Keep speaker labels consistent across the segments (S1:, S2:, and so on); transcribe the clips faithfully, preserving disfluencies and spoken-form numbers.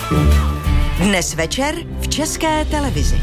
S1: Dnes večer v České televizi.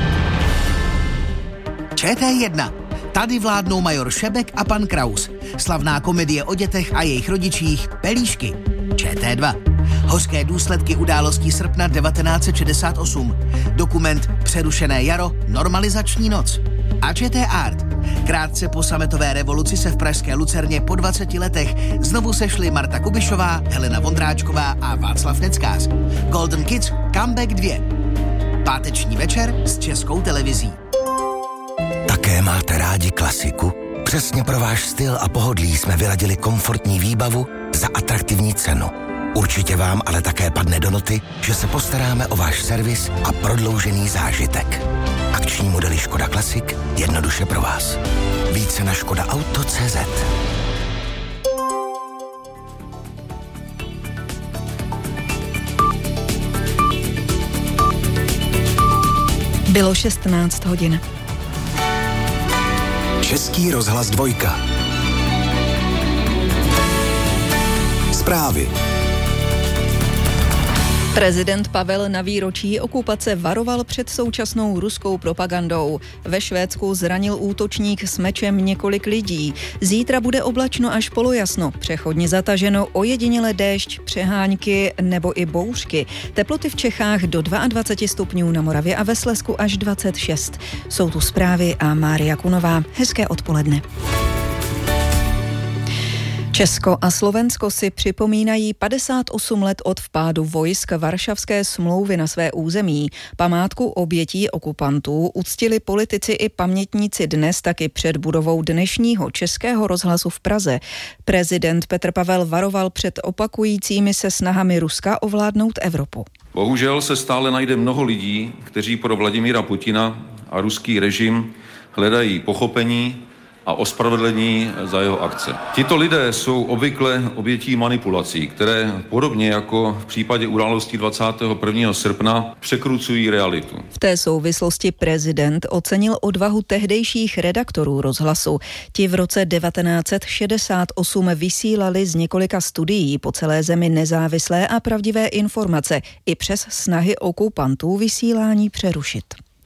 S2: Č T jedna. Tady vládnou major Šebek a pan Kraus. Slavná komedie o dětech a jejich rodičích Pelíšky. Č T dva. Hořké důsledky událostí srpna devatenáct set šedesát osm. Dokument Přerušené jaro, normalizační noc. A Č T Art. Krátce po sametové revoluci se v pražské Lucerně po dvaceti letech znovu sešli Marta Kubišová, Helena Vondráčková a Václav Neckář. Golden Kids Comeback dva. Páteční večer s Českou televizí.
S3: Také máte rádi klasiku? Přesně pro váš styl a pohodlí jsme vyladili komfortní výbavu za atraktivní cenu. Určitě vám ale také padne do noty, že se postaráme o váš servis a prodloužený zážitek. Akční modely Škoda Classic jednoduše pro vás. Více na škoda auto tečka cé zet.
S4: Bylo šestnáct hodin.
S3: Český rozhlas dvojka. Zprávy.
S4: Prezident Pavel na výročí okupace varoval před současnou ruskou propagandou. Ve Švédsku zranil útočník s mečem několik lidí. Zítra bude oblačno až polojasno, přechodně zataženo, ojediněle déšť, přehánky nebo i bouřky. Teploty v Čechách do dvacet dva stupňů, na Moravě a ve Slezsku až dvacet šest. Jsou tu zprávy a Mária Kunová. Hezké odpoledne. Česko a Slovensko si připomínají padesát osm let od vpádu vojsk Varšavské smlouvy na své území. Památku obětí okupantů uctili politici i pamětníci dnes taky před budovou dnešního Českého rozhlasu v Praze. Prezident Petr Pavel varoval před opakujícími se snahami Ruska ovládnout Evropu.
S5: Bohužel se stále najde mnoho lidí, kteří pro Vladimíra Putina a ruský režim hledají pochopení a ospravedlnění za jeho akce. Tito lidé jsou obvykle obětí manipulací, které podobně jako v případě událostí dvacátého prvního srpna překrucují realitu.
S4: V té souvislosti prezident ocenil odvahu tehdejších redaktorů rozhlasu. Ti v roce devatenáct set šedesát osm vysílali z několika studií po celé zemi nezávislé a pravdivé informace i přes snahy okupantů vysílání přerušit.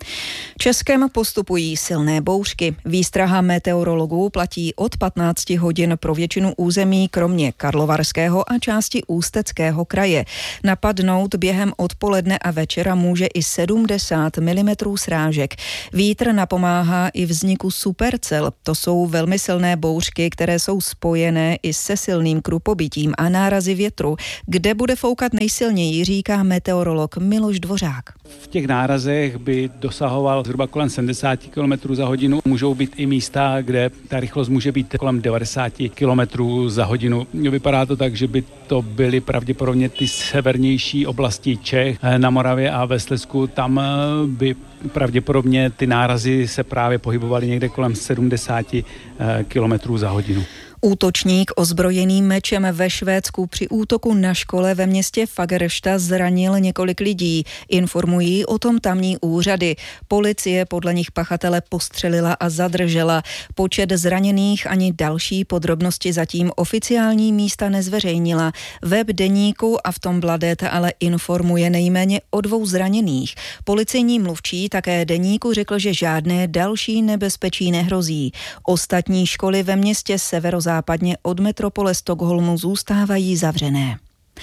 S4: Českem postupují silné bouřky. Výstraha meteorologů platí od patnácti hodin pro většinu území, kromě Karlovarského a části Ústeckého kraje. Napadnout během odpoledne a večera může i sedmdesát milimetrů srážek. Vítr napomáhá i vzniku supercel. To jsou velmi silné bouřky, které jsou spojené i se silným krupobytím a nárazy větru. Kde bude foukat nejsilněji, říká meteorolog Miloš Dvořák.
S6: V těch nárazech by dosahoval zhruba kolem sedmdesát kilometrů za hodinu. Můžou být i místa, kde ta rychlost může být kolem devadesát kilometrů za hodinu. Vypadá to tak, že by to byly pravděpodobně ty severnější oblasti Čech. Na Moravě a ve Slezsku tam by pravděpodobně ty nárazy se právě pohybovaly někde kolem sedmdesát kilometrů za hodinu.
S4: Útočník ozbrojený mečem ve Švédsku při útoku na škole ve městě Fagersta zranil několik lidí. Informují o tom tamní úřady. Policie podle nich pachatele postřelila a zadržela. Počet zraněných ani další podrobnosti zatím oficiální místa nezveřejnila. Web deníku Aftonbladet ale informuje nejméně o dvou zraněných. Policejní mluvčí také deníku řekl, že žádné další nebezpečí nehrozí. Ostatní školy ve městě severozápadě západně od metropole Stockholmu zůstávají zavřené.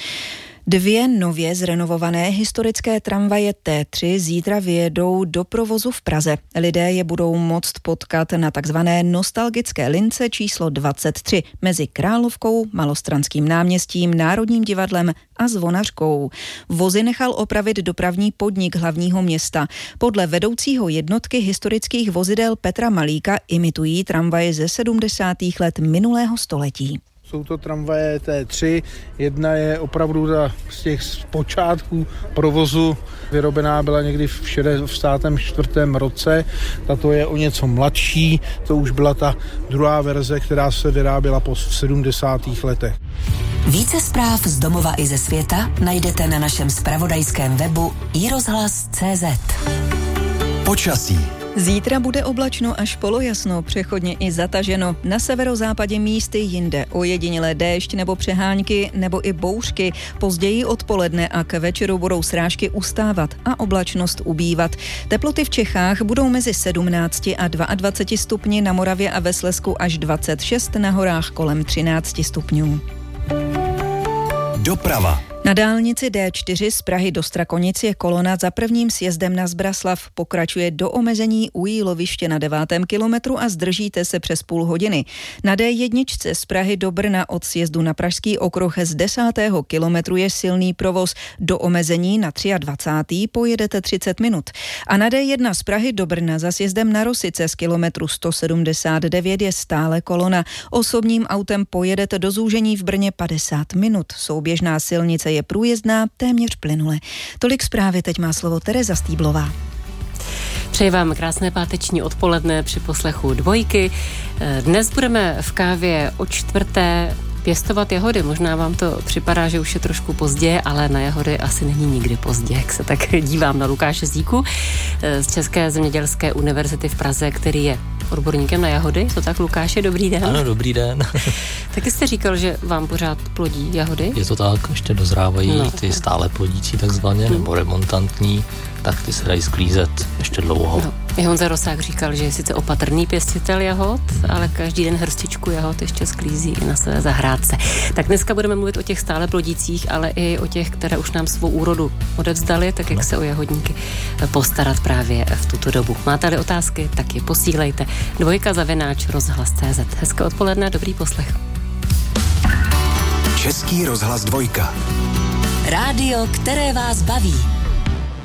S4: Dvě nově zrenovované historické tramvaje T tři zítra vyjedou do provozu v Praze. Lidé je budou moct potkat na takzvané nostalgické lince číslo dvacet tři mezi Královkou, Malostranským náměstím, Národním divadlem a Zvonařkou. Vozy nechal opravit dopravní podnik hlavního města. Podle vedoucího jednotky historických vozidel Petra Malíka imitují tramvaje ze sedmdesátých let minulého století.
S7: Jsou to tramvaje T tři, jedna je opravdu ta, z těch počátků provozu, vyrobená byla někdy v šedesátém čtvrtém roce, tato je o něco mladší, to už byla ta druhá verze, která se vyráběla po sedmdesátých letech.
S1: Více zpráv z domova i ze světa najdete na našem zpravodajském webu i rozhlas tečka cé zet.
S3: Počasí.
S4: Zítra bude oblačno až polojasno, přechodně i zataženo. Na severozápadě místy jinde ojedinělé déšť nebo přehánky nebo i bouřky. Později odpoledne a k večeru budou srážky ustávat a oblačnost ubývat. Teploty v Čechách budou mezi sedmnácti a dvaceti dvěma stupni, na Moravě a ve Slezsku až dvacet šest, na horách kolem třináct stupňů.
S3: Doprava.
S4: Na dálnici D čtyři z Prahy do Strakonic je kolona za prvním sjezdem na Zbraslav. Pokračuje do omezení u Jíloviště na devátém kilometru a zdržíte se přes půl hodiny. Na D jedna z Prahy do Brna od sjezdu na Pražský okruh z desátého kilometru je silný provoz. Do omezení na dvacátého třetího pojedete třicet minut. A na D jedna z Prahy do Brna za sjezdem na Rosice z kilometru sto sedmdesát devět je stále kolona. Osobním autem pojedete do zúžení v Brně padesát minut. Souběžná silnice je průjezdná téměř plynule. Tolik zprávy, teď má slovo Tereza Stýblová.
S8: Přeji vám krásné páteční odpoledne při poslechu Dvojky. Dnes budeme v kávě o čtvrté pěstovat jahody. Možná vám to připadá, že už je trošku pozdě, ale na jahody asi není nikdy pozdě, jak se tak dívám na Lukáše Zíku z České zemědělské univerzity v Praze, který je odborníkem na jahody. To tak, Lukáše, dobrý den.
S9: Ano, dobrý den.
S8: Taky jste říkal, že vám pořád plodí jahody?
S9: Je to tak, ještě dozrávají
S8: no.
S9: ty stále plodící takzvaně, hmm. nebo remontantní, tak ty se dají sklízet ještě dlouho.
S8: No. I Honza Rosák říkal, že je sice opatrný pěstitel jahod, hmm. ale každý den hrstičku jahod ještě sklízí i na své zahrádce. Tak dneska budeme mluvit o těch stále plodících, ale i o těch, které už nám svou úrodu odevzdali, tak jak no. se o jahodníky postarat právě v tuto dobu. Máte-li otázky, tak je posílejte. Dvojka zavináč rozhlas tečka cé zet. Hezké odpoledne, dobrý poslech.
S3: Český rozhlas Dvojka.
S1: Rádio, které vás baví.